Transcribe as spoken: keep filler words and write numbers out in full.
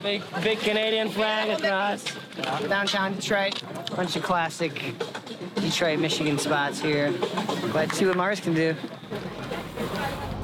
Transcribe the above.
Big, big Canadian flag across. Downtown Detroit, bunch of classic Detroit, Michigan spots here. Let's see what Mars can do.